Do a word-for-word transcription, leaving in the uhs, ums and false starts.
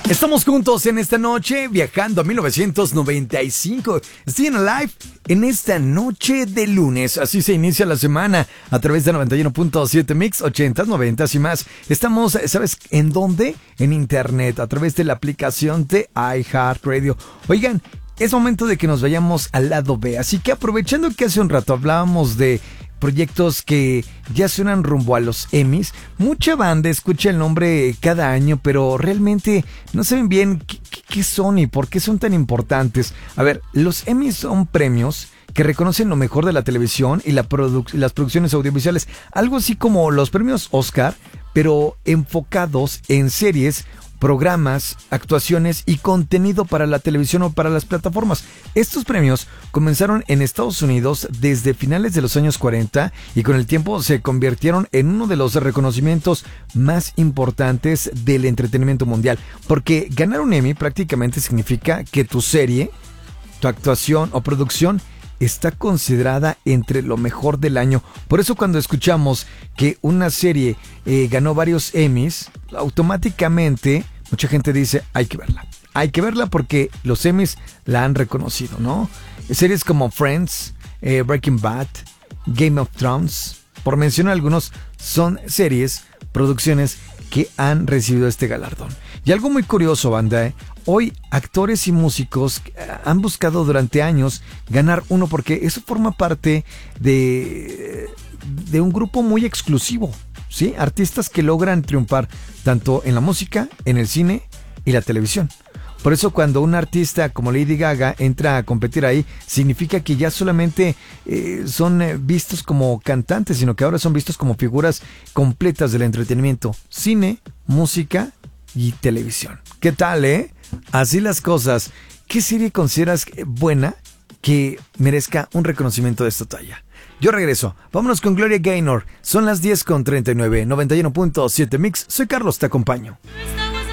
Estamos juntos en esta noche, viajando a mil novecientos noventa y cinco. Staying Alive en esta noche de lunes. Así se inicia la semana a través de noventa y uno punto siete Mix, ochentas, noventas y más. Estamos, ¿sabes en dónde? En internet, a través de la aplicación de iHeartRadio. Oigan, es momento de que nos vayamos al lado B. Así que aprovechando que hace un rato hablábamos de proyectos que ya suenan rumbo a los Emmys, mucha banda escucha el nombre cada año, pero realmente no saben bien qué, qué, qué son y por qué son tan importantes. A ver, los Emmys son premios que reconocen lo mejor de la televisión y la produ- las producciones audiovisuales, algo así como los premios Oscar, pero enfocados en series, programas, actuaciones y contenido para la televisión o para las plataformas. Estos premios comenzaron en Estados Unidos desde finales de los años cuarenta y con el tiempo se convirtieron en uno de los reconocimientos más importantes del entretenimiento mundial, porque ganar un Emmy prácticamente significa que tu serie, tu actuación o producción está considerada entre lo mejor del año. Por eso cuando escuchamos que una serie eh, ganó varios Emmys, automáticamente mucha gente dice, hay que verla. Hay que verla porque los Emmys la han reconocido, ¿no? Series como Friends, eh, Breaking Bad, Game of Thrones, por mencionar algunos, son series, producciones que han recibido este galardón. Y algo muy curioso, banda, ¿eh? Hoy actores y músicos han buscado durante años ganar uno porque eso forma parte de, de un grupo muy exclusivo, ¿sí? Artistas que logran triunfar tanto en la música, en el cine y la televisión. Por eso cuando un artista como Lady Gaga entra a competir ahí, significa que ya solamente eh, son eh, vistos como cantantes, sino que ahora son vistos como figuras completas del entretenimiento, cine, música y televisión. ¿Qué tal, eh? Así las cosas. ¿Qué serie consideras buena que merezca un reconocimiento de esta talla? Yo regreso. Vámonos con Gloria Gaynor. Son las diez con treinta y nueve. noventa y uno punto siete Mix. Soy Carlos, te acompaño.